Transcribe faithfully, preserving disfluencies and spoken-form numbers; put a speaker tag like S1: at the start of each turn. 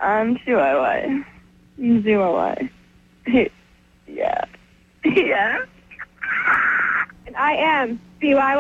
S1: I'm Chihuahua. I'm Chihuahua. Yeah. Yeah.
S2: And I am B Y Y.